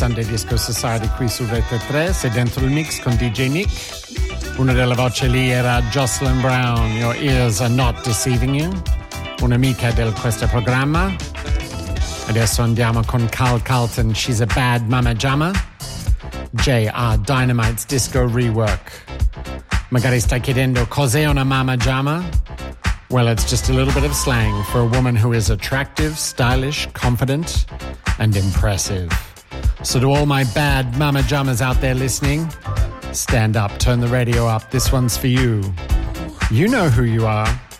Sunday Disco Society qui su Rete 3, sei dentro il mix con DJ Nick. Una delle voci lì era Jocelyn Brown, Your Ears Are Not Deceiving You, un'amica di questo programma. Adesso andiamo con Carl Carlton, She's a Bad Mama Jamma, J.R. Dynamite's Disco Rework. Magari stai chiedendo cos'è una mama jamma? Well, it's just a little bit of slang for a woman who is attractive, stylish, confident, and impressive. So to all my bad mama jammas out there listening, stand up, turn the radio up. This one's for you. You know who you are.